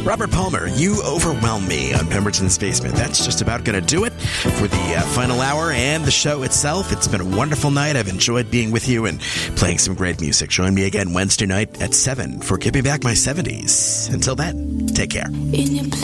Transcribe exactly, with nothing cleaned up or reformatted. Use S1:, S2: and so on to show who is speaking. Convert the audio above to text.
S1: Robert Palmer, You Overwhelm Me on Pemberton's Basement. That's just about going to do it for the uh, final hour and the show itself. It's been a wonderful night. I've enjoyed being with you and playing some great music. Join me again Wednesday night at seven for Giving Back My seventies. Until then, take care.